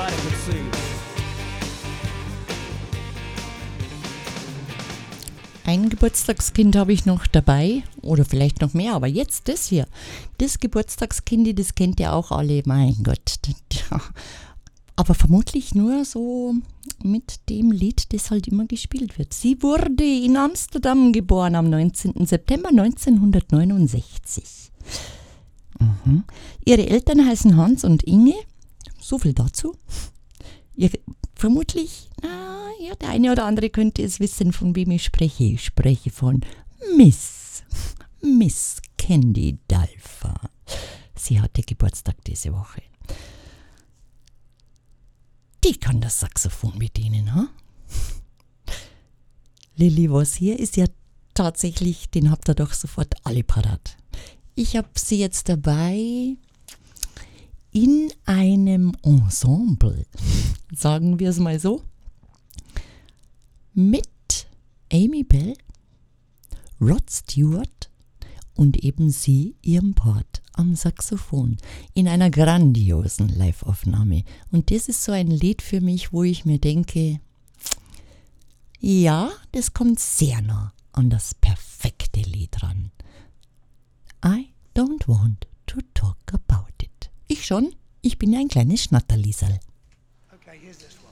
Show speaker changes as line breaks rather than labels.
everybody could see.
Ein Geburtstagskind habe ich noch dabei, oder vielleicht noch mehr, aber jetzt das hier. Das Geburtstagskind, das kennt ihr auch alle, mein Gott. Aber vermutlich nur so mit dem Lied, das halt immer gespielt wird. Sie wurde in Amsterdam geboren am 19. September 1969. Ihre Eltern heißen Hans und Inge, so viel dazu. Vermutlich, ja, der eine oder andere könnte es wissen, von wem ich spreche. Ich spreche von Miss Candy Dalfer. Sie hatte Geburtstag diese Woche. Die kann das Saxophon bedienen, ha? Lilly Was hier ist ja tatsächlich, den habt ihr doch sofort alle parat. Ich habe sie jetzt dabei in einem Ensemble, sagen wir es mal so, mit Amy Bell, Rod Stewart und eben sie, ihrem Part am Saxophon, in einer grandiosen Live-Aufnahme. Und das ist so ein Lied für mich, wo ich mir denke, ja, das kommt sehr nah an das perfekte Lied ran. I don't want to talk about it. Ich schon, ich bin ein kleines Schnatterliesel.
Okay, here's this one.